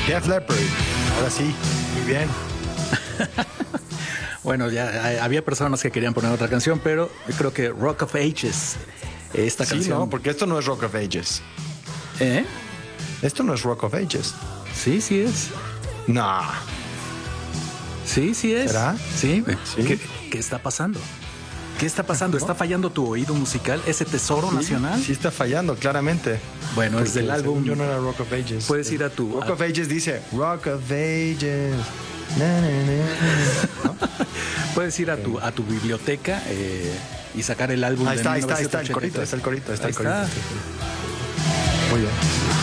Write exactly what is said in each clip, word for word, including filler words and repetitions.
Def Leppard. Ahora sí, muy bien. Bueno, ya había personas que querían poner otra canción, pero creo que Rock of Ages, esta Sí, canción. no, porque esto no es Rock of Ages. ¿Eh? Esto no es Rock of Ages. Sí, sí es. No. Sí, sí es. ¿Será? Sí. ¿Sí? ¿Qué, qué está pasando? ¿Qué está pasando? ¿Está fallando tu oído musical? ¿Ese tesoro Sí, nacional? Sí está fallando, claramente. Bueno, es Porque del álbum. según yo no era Rock of Ages. Puedes ir a tu. Rock a- of Ages dice Rock of Ages. Na, na, na. ¿No? Puedes ir a tu a tu biblioteca eh, y sacar el álbum Ahí de está, ahí está, ahí está el corito, ahí mil novecientos ochenta y tres. está el corito, ahí está Ahí el corito. está. Muy bien.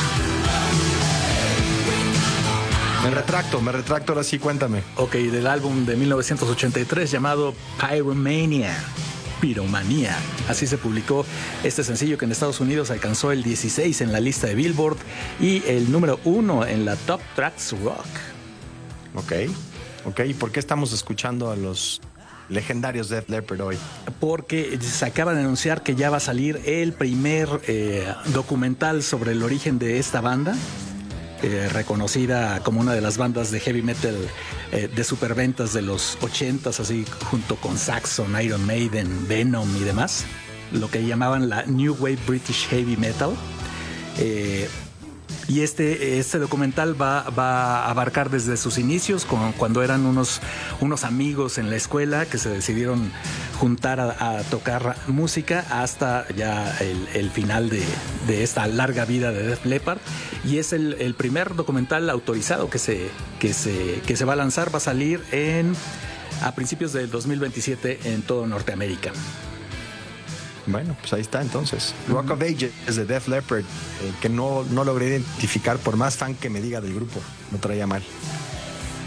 Me retracto, me retracto, ahora sí, cuéntame. Ok, del álbum de mil novecientos ochenta y tres llamado Pyromania. Piromanía. Así se publicó este sencillo que en Estados Unidos alcanzó el dieciséis en la lista de Billboard y el número uno en la Top Tracks Rock. Ok, ok. ¿Y por qué estamos escuchando a los legendarios Def Leppard hoy? Porque se acaba de anunciar que ya va a salir el primer eh, documental sobre el origen de esta banda. Eh, reconocida como una de las bandas de heavy metal eh, de superventas de los ochentas, así junto con Saxon, Iron Maiden, Venom y demás, lo que llamaban la New Wave British Heavy Metal. Eh, y este, este documental va, va a abarcar desde sus inicios, con, cuando eran unos, unos amigos en la escuela que se decidieron juntar a, a tocar música, hasta ya el, el final de, de esta larga vida de Def Leppard. Y es el, el primer documental autorizado que se, que, se, que se va a lanzar, va a salir en, a principios del dos mil veintisiete en todo Norteamérica. Bueno, pues ahí está entonces. Rock of Ages de Def Leppard, eh, que no, no logré identificar por más fan que me diga del grupo. No traía mal.